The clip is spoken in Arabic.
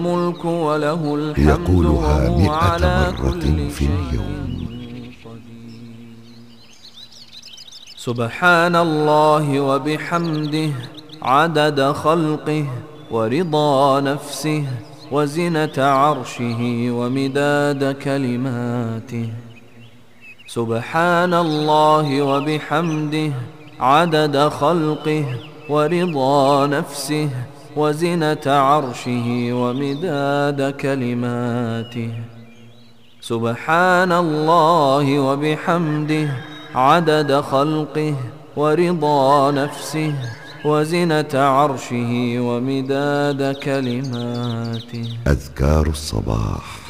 الملك وله الحمد يقولها وهو 100 على مرة كل في شيء اليوم. قدير. سبحان الله وبحمده عدد خلقه ورضا نفسه وزنة عرشه ومداد كلماته. سبحان الله وبحمده عدد خلقه ورضا نفسه وزنة عرشه ومداد كلماته. سبحان الله وبحمده عدد خلقه ورضا نفسه وزنة عرشه ومداد كلماته. أذكار الصباح.